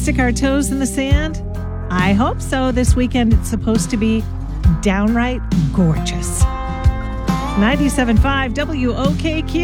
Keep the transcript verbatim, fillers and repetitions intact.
stick our toes in the sand? I hope so. This weekend it's supposed to be downright gorgeous. ninety-seven point five W O K Q.